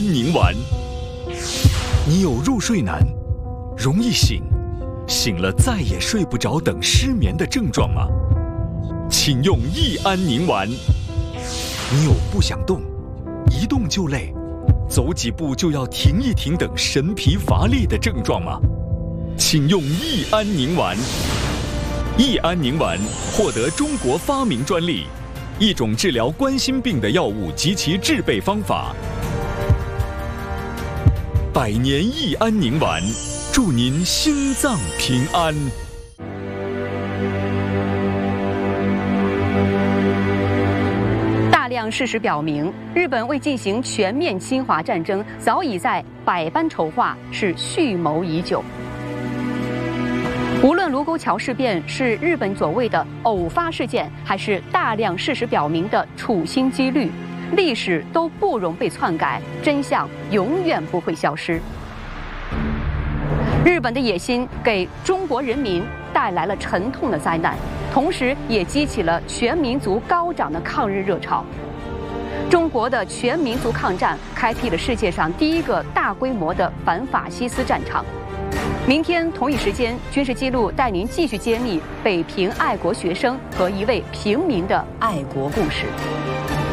宁丸。你有入睡难、容易醒、醒了再也睡不着等失眠的症状吗？请用益安宁丸。你有不想动、一动就累、走几步就要停一停等神疲乏力的症状吗？请用益安宁丸。益安宁丸获得中国发明专利，一种治疗冠心病的药物及其制备方法。百年益安宁丸，祝您心脏平安。 大量事实表明，日本为进行全面侵华战争，早已在百般筹划，是蓄谋已久。无论卢沟桥事变是日本所谓的偶发事件，还是大量事实表明的处心积虑，历史都不容被篡改，真相永远不会消失。日本的野心给中国人民带来了沉痛的灾难，同时也激起了全民族高涨的抗日热潮。中国的全民族抗战开辟了世界上第一个大规模的反法西斯战场。明天同一时间，军事记录带您继续揭秘北平爱国学生和一位平民的爱国故事。